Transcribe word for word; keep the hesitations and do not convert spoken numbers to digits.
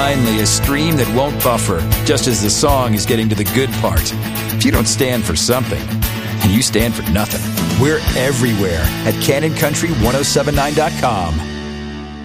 Finally, a stream that won't buffer, just as the song is getting to the good part. If you don't stand for something, you stand for nothing. We're everywhere at Cannon Country ten seventy-nine dot com.